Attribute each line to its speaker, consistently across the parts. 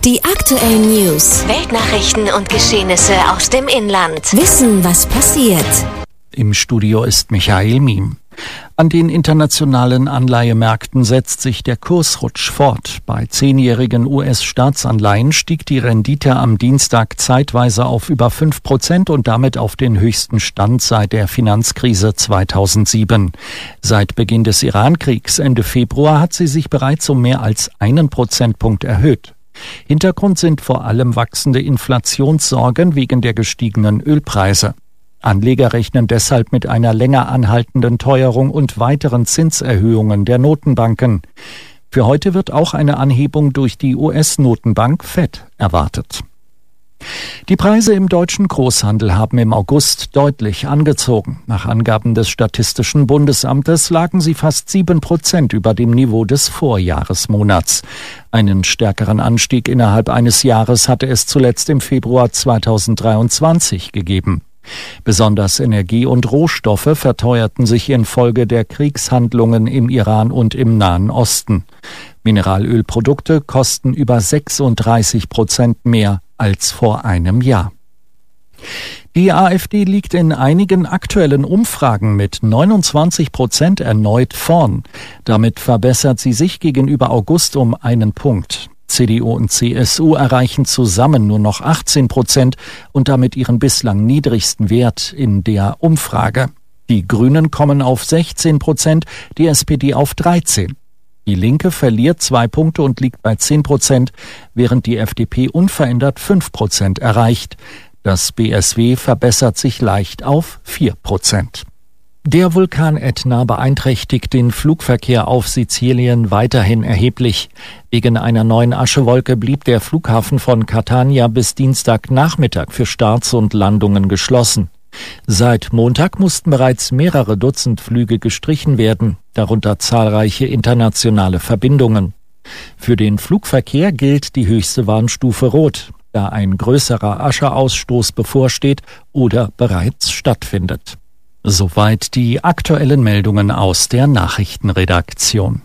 Speaker 1: Die aktuellen News,
Speaker 2: Weltnachrichten und Geschehnisse aus dem Inland.
Speaker 1: Wissen, was passiert.
Speaker 3: Im Studio ist Michael Miem. An den internationalen Anleihemärkten setzt sich der Kursrutsch fort. Bei 10-jährigen US-Staatsanleihen stieg die Rendite am Dienstag zeitweise auf über 5% und damit auf den höchsten Stand seit der Finanzkrise 2007. Seit Beginn des Iran-Kriegs Ende Februar hat sie sich bereits um mehr als 1 Prozentpunkt erhöht. Hintergrund sind vor allem wachsende Inflationssorgen wegen der gestiegenen Ölpreise. Anleger rechnen deshalb mit einer länger anhaltenden Teuerung und weiteren Zinserhöhungen der Notenbanken. Für heute wird auch eine Anhebung durch die US-Notenbank Fed erwartet. Die Preise im deutschen Großhandel haben im August deutlich angezogen. Nach Angaben des Statistischen Bundesamtes lagen sie fast 7% über dem Niveau des Vorjahresmonats. Einen stärkeren Anstieg innerhalb eines Jahres hatte es zuletzt im Februar 2023 gegeben. Besonders Energie und Rohstoffe verteuerten sich infolge der Kriegshandlungen im Iran und im Nahen Osten. Mineralölprodukte kosten über 36% mehr als vor einem Jahr. Die AfD liegt in einigen aktuellen Umfragen mit 29% erneut vorn. Damit verbessert sie sich gegenüber August um 1 Punkt. CDU und CSU erreichen zusammen nur noch 18% und damit ihren bislang niedrigsten Wert in der Umfrage. Die Grünen kommen auf 16%, die SPD auf 13%. Die Linke verliert 2 Punkte und liegt bei 10%, während die FDP unverändert 5% erreicht. Das BSW verbessert sich leicht auf 4%. Der Vulkan Ätna beeinträchtigt den Flugverkehr auf Sizilien weiterhin erheblich. Wegen einer neuen Aschewolke blieb der Flughafen von Catania bis Dienstagnachmittag für Starts und Landungen geschlossen. Seit Montag mussten bereits mehrere Dutzend Flüge gestrichen werden, darunter zahlreiche internationale Verbindungen. Für den Flugverkehr gilt die höchste Warnstufe Rot, da ein größerer Ascheausstoß bevorsteht oder bereits stattfindet. Soweit die aktuellen Meldungen aus der Nachrichtenredaktion.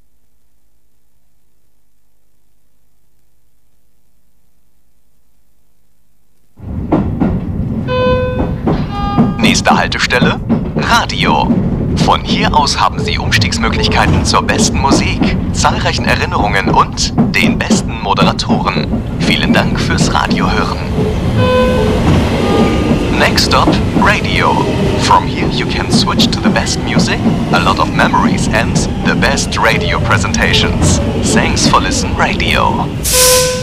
Speaker 4: Nächste Haltestelle: Radio. Von hier aus haben Sie Umstiegsmöglichkeiten zur besten Musik, zahlreichen Erinnerungen und den besten Moderatoren. Vielen Dank fürs Radiohören. Next stop, radio. From here you can switch to the best music, a lot of memories and the best radio presentations. Thanks for listening, radio.